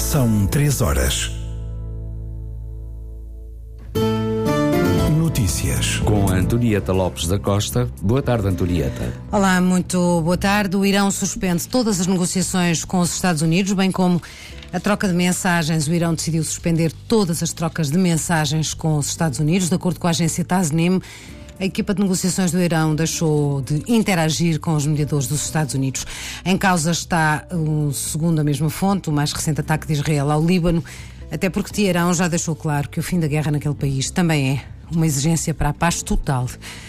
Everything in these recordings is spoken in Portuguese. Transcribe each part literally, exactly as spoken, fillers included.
São três horas. Notícias. Com a Antonieta Lopes da Costa. Boa tarde, Antonieta. Olá, muito boa tarde. O Irão suspende todas as negociações com os Estados Unidos, bem como a troca de mensagens. O Irão decidiu suspender todas as trocas de mensagens com os Estados Unidos. De acordo com a agência Tasnim, a equipa de negociações do Irão deixou de interagir com os mediadores dos Estados Unidos. Em causa está, segundo a mesma fonte, o mais recente ataque de Israel ao Líbano, até porque Teherão já deixou claro que o fim da guerra naquele país também é uma exigência para a paz total.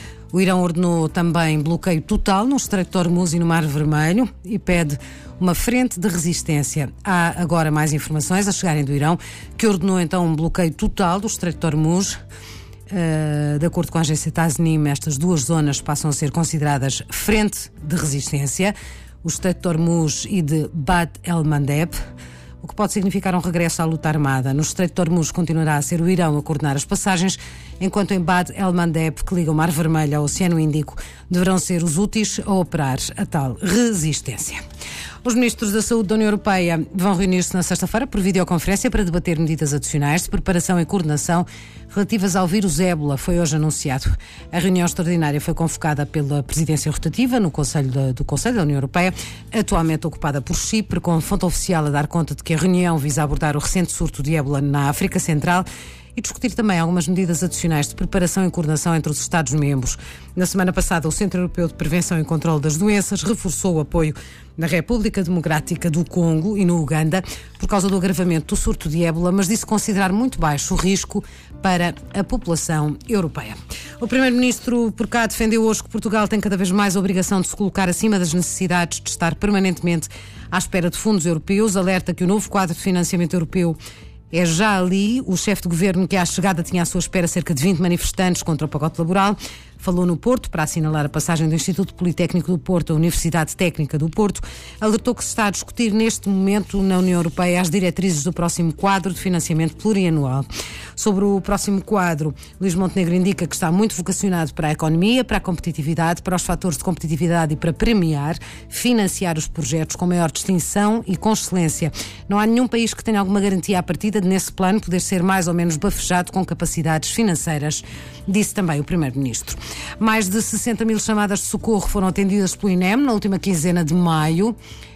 O Irão ordenou também bloqueio total no Estreito de Hormuz e no Mar Vermelho e pede uma frente de resistência. Há agora mais informações a chegarem do Irão, que ordenou então um bloqueio total do Estreito de Hormuz. Uh, de acordo com a agência Tasnim, estas duas zonas passam a ser consideradas frente de resistência, o Estreito de Hormuz e de Bab el-Mandeb, o que pode significar um regresso à luta armada. No Estreito de Hormuz continuará a ser o Irão a coordenar as passagens, enquanto em Bab el-Mandeb, que liga o Mar Vermelho ao Oceano Índico, deverão ser os úteis a operar a tal resistência. Os ministros da Saúde da União Europeia vão reunir-se na sexta-feira por videoconferência para debater medidas adicionais de preparação e coordenação relativas ao vírus ébola. Foi hoje anunciado. A reunião extraordinária foi convocada pela presidência rotativa no Conselho da, do Conselho da União Europeia, atualmente ocupada por Chipre, com a fonte oficial a dar conta de que a reunião visa abordar o recente surto de ébola na África Central e discutir também algumas medidas adicionais de preparação e coordenação entre os Estados-membros. Na semana passada, o Centro Europeu de Prevenção e Controlo das Doenças reforçou o apoio na República Democrática do Congo e no Uganda por causa do agravamento do surto de ébola, mas disse considerar muito baixo o risco para a população europeia. O Primeiro-Ministro por cá defendeu hoje que Portugal tem cada vez mais a obrigação de se colocar acima das necessidades de estar permanentemente à espera de fundos europeus. Alerta que o novo quadro de financiamento europeu é já ali. O chefe de governo, que à chegada tinha à sua espera cerca de vinte manifestantes contra o pacote laboral, falou no Porto para assinalar a passagem do Instituto Politécnico do Porto à Universidade Técnica do Porto. Alertou que se está a discutir neste momento na União Europeia as diretrizes do próximo quadro de financiamento plurianual. Sobre o próximo quadro, Luís Montenegro indica que está muito vocacionado para a economia, para a competitividade, para os fatores de competitividade e para premiar, financiar os projetos com maior distinção e com excelência. Não há nenhum país que tenha alguma garantia à partida de, nesse plano, poder ser mais ou menos bafejado com capacidades financeiras, disse também o Primeiro-Ministro. Mais de sessenta mil chamadas de socorro foram atendidas pelo I N E M na última quinzena de maio,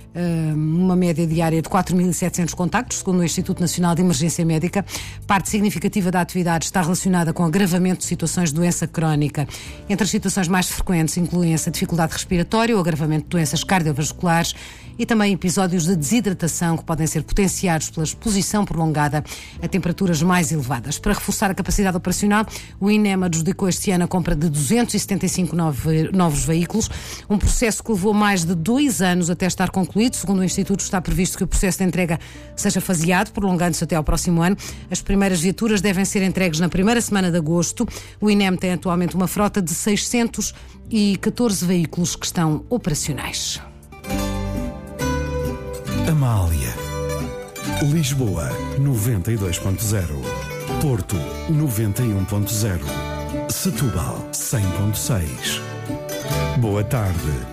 uma média diária de quatro mil e setecentos contactos, segundo o Instituto Nacional de Emergência Médica. Parte significativa da atividade está relacionada com agravamento de situações de doença crónica. Entre as situações mais frequentes incluem-se a dificuldade respiratória, o agravamento de doenças cardiovasculares e também episódios de desidratação que podem ser potenciados pela exposição prolongada a temperaturas mais elevadas. Para reforçar a capacidade operacional, o I N E M adjudicou este ano a compra de duzentos e setenta e cinco novos veículos, um processo que levou mais de dois anos até estar concluído. Segundo o Instituto, está previsto que o processo de entrega seja faseado, prolongando-se até ao próximo ano. As primeiras viaturas devem ser entregues na primeira semana de agosto. O I N E M tem atualmente uma frota de seiscentos e catorze veículos que estão operacionais. Amália. Lisboa, noventa e dois ponto zero. Porto, noventa e um ponto zero. Setúbal, cem ponto seis. Boa tarde.